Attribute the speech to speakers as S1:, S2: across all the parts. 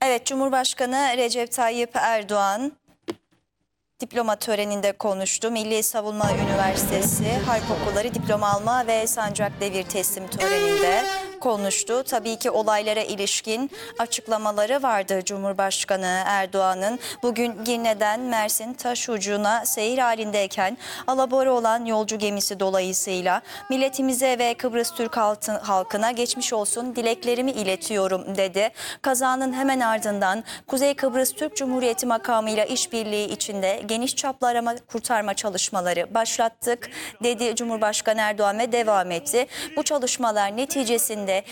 S1: Evet, Cumhurbaşkanı Recep Tayyip Erdoğan diploma töreninde konuştu. Milli Savunma Üniversitesi Harp Okulları diploma alma ve sancak devir teslim töreninde konuştu. Tabii ki olaylara ilişkin açıklamaları vardı Cumhurbaşkanı Erdoğan'ın. Bugün Girne'den Mersin Taşucu'na seyir halindeyken alabora olan yolcu gemisi dolayısıyla milletimize ve Kıbrıs Türk halkına geçmiş olsun dileklerimi iletiyorum dedi. Kazanın hemen ardından Kuzey Kıbrıs Türk Cumhuriyeti makamıyla işbirliği içinde geniş çaplı arama kurtarma çalışmaları başlattık dedi Cumhurbaşkanı Erdoğan ve devam etti. Bu çalışmalar neticesinde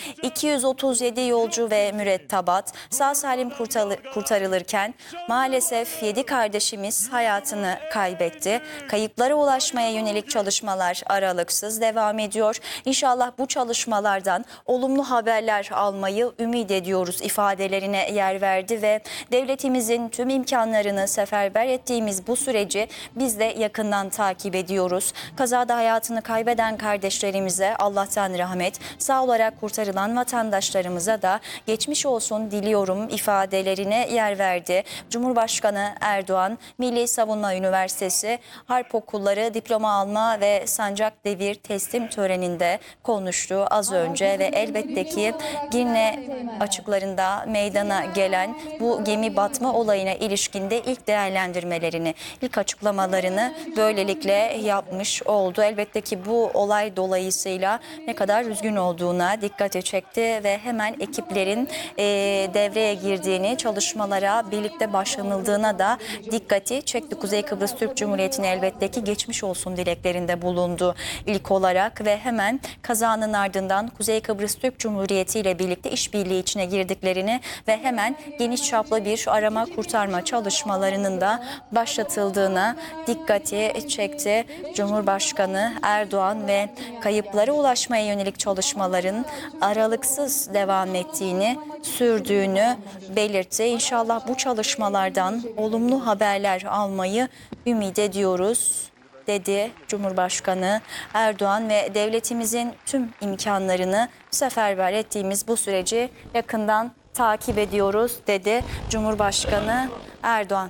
S1: 237 yolcu ve mürettebat sağ salim kurtarılırken maalesef 7 kardeşimiz hayatını kaybetti. Kayıplara ulaşmaya yönelik çalışmalar aralıksız devam ediyor. İnşallah bu çalışmalardan olumlu haberler almayı ümit ediyoruz ifadelerine yer verdi ve devletimizin tüm imkanlarını seferber ettiğimiz bu süreci biz de yakından takip ediyoruz. Kazada hayatını kaybeden kardeşlerimize Allah'tan rahmet, sağ olarak kurtarılan vatandaşlarımıza da geçmiş olsun diliyorum ifadelerine yer verdi. Cumhurbaşkanı Erdoğan, Milli Savunma Üniversitesi Harp Okulları diploma alma ve sancak devir teslim töreninde konuştu az önce ve elbette ki Girne açıklarında meydana gelen bu gemi batma olayına ilişkinde ilk değerlendirmelerini, ilk açıklamalarını böylelikle yapmış oldu. Elbette ki bu olay dolayısıyla ne kadar üzgün olduğuna dikkati çekti ve hemen ekiplerin devreye girdiğini, çalışmalara birlikte başlanıldığına da dikkati çekti. Kuzey Kıbrıs Türk Cumhuriyeti'ne elbette ki geçmiş olsun dileklerinde bulundu ilk olarak ve hemen kazanın ardından Kuzey Kıbrıs Türk Cumhuriyeti ile birlikte işbirliği içine girdiklerini ve hemen geniş çaplı bir arama kurtarma çalışmalarının da başlatıldığına dikkati çekti. Cumhurbaşkanı Erdoğan ve kayıplara ulaşmaya yönelik çalışmaların aralıksız devam ettiğini, sürdüğünü belirtti. İnşallah bu çalışmalardan olumlu haberler almayı ümit ediyoruz dedi Cumhurbaşkanı Erdoğan ve devletimizin tüm imkanlarını seferber ettiğimiz bu süreci yakından takip ediyoruz dedi Cumhurbaşkanı Erdoğan.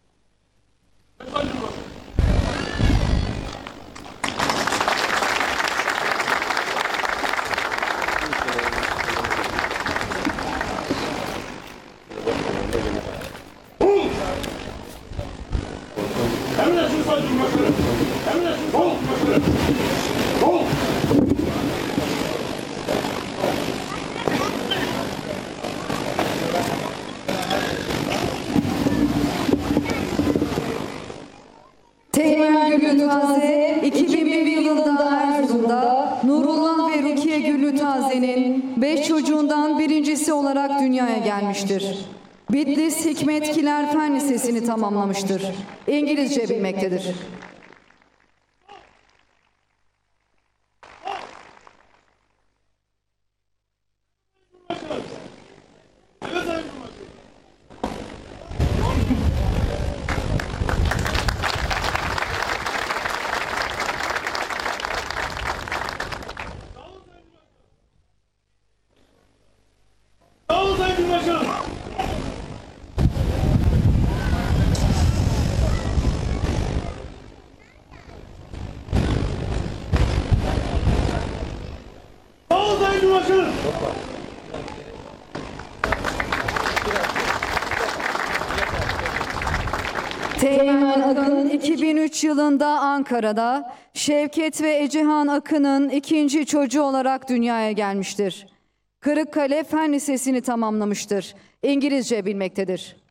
S2: Teğmen Gülütaze 2001 yılında Erzurum'da Nurullah ve Rukiye Gülütaze'nin 5 çocuğundan birincisi olarak dünyaya gelmiştir. Bitlis Hikmetkiler Fen Lisesi'ni tamamlamıştır. İngilizce bilmektedir. Teğmen Akın 2003 yılında Ankara'da, Şevket ve Ecehan Akın'ın ikinci çocuğu olarak dünyaya gelmiştir. Kırıkkale Fen Lisesi'ni tamamlamıştır. İngilizce bilmektedir.